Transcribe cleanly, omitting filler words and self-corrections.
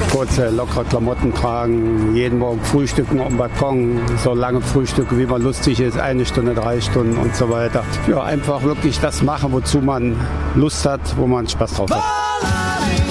kurze, lockere Klamotten tragen, jeden Morgen frühstücken am Balkon, so lange frühstücken, wie man lustig ist, 1 Stunde, 3 Stunden und so weiter. Ja, einfach wirklich das machen, wozu man Lust hat, wo man Spaß drauf hat.